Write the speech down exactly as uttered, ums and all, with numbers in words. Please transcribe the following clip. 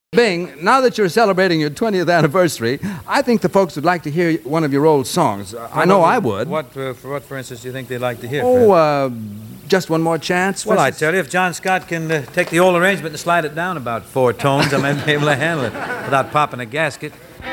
Bing, now that you're celebrating your twentieth anniversary, I think the folks would like to hear one of your old songs. Uh, I know what, I would. What, uh, for what, for instance, do you think they'd like to hear? Oh, uh, just one more chance? Well, I tell you, if John Scott can uh, take the old arrangement and slide it down about four tones, I may be able to handle it without popping a gasket.